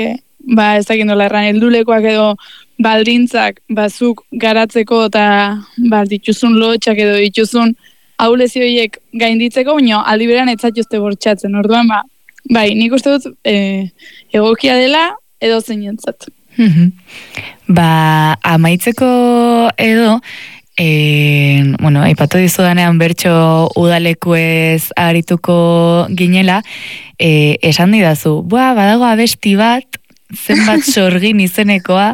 ezakin dola erran, heldulekoak edo baldintzak bazuk garatzeko eta dituzun lotxak edo dituzun ahulezio horiek gainditzeko, baina aldi beran etzatuzte bortxatzen. Orduan, bai, nik uste dut egokia dela edo zeinentzat. Amaitzeko edo, aipatu dizudanean bertso udalekuez arituko ginela, esan didazu, badago abesti bat, zenbat sorgin izenekoa,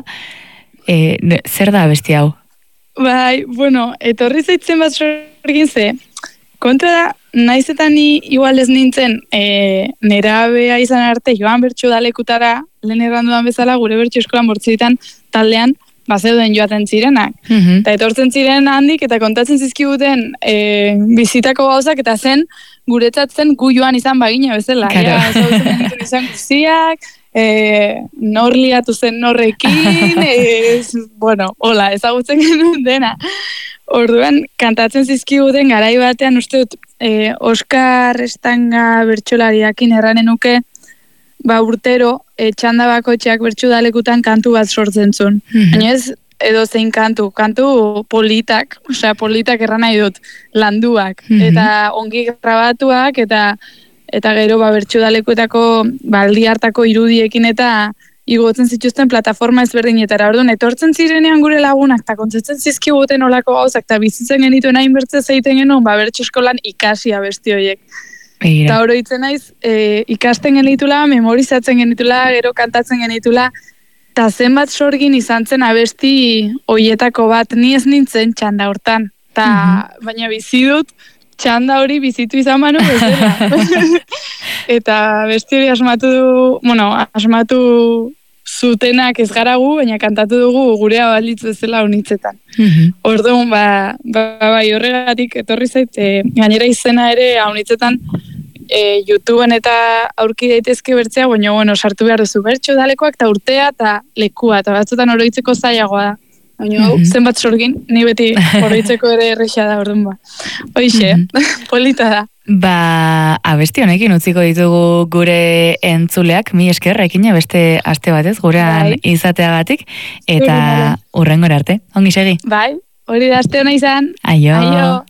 zer da abesti hau? Bai, etorri zaitzen bat sorgin ze, kontra da, naiz eta ni igual ez nintzen nerabea izan arte joan bertso udalekutara, lehen errandudan bezala, gure bertso eskolan bortzitan taldean, zeuden joaten zirenak. Eta etortzen ziren handik eta kontatzen zizkiguten bizitako gauzak eta zen guretzat zen gu joan izan bagina bezala. Ezagutzen genituen izan guziak, nor liatu zen norrekin, hola, ezagutzen genuen dena. Orduan, kantatzen zizkiguten garai batean, uste dut, Oskar Estanga bertsolariakin erranen nuke, urtero, txanda bakoitzeak bertso udalekutan kantu bat sortzen zuen. Baina ez edo zein kantu politak, politak erran nahi dut, landuak, eta ongi grabatuak, eta gero bertso udalekuetako aldi hartako irudiekin eta igotzen zituzten plataforma ezberdinetara. Orduan, etortzen zirenean gure lagunak, eta kontzetzen zizkiguten olako gauzak, eta bizitzen genituen hain bertzez egiten genuen, bertso eskolan ikasi abesti horiek. Eta oroitzen naiz, ikasten genitula, memorizatzen genitula, gero kantatzen genitula, eta zenbat sorgin izan zen abesti hoietako bat, ni ez nintzen txanda hortan. Baina bizi dut, txanda hori bizitu izan manu bezala. Eta abesti hori asmatu zutenak ez garagu, baina kantatu dugu gurea balitz bezala unitzetan. Orduan, horregatik etorri zait, gainera izena ere unitzetan YouTubeen eta aurki daitezke bertzea, baina sartu behar duzu bertso udalekoak eta urtea eta lekua, eta batzutan oroitzeko zailagoa da. Baina zenbat sorgin, ni beti oroitzeko ere erresa da, orduan Hoixe, polita da. Abesti honekin utziko ditugu gure entzuleak, mi esker, ekin beste aste batez, gurean izateagatik, eta hurrengora arte. Ongi segi. Bai, hori da aste hona izan. Aio.